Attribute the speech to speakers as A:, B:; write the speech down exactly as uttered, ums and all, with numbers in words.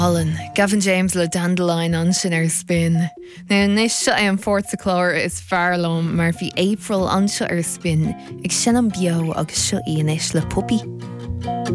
A: Alan, Gavin James le Dandelion an sin ar spin. Now, nis se é an fórt sa chlár is fearlóm mar bhí April an se ar spin ag sin an bio agus seo íon is le puppy.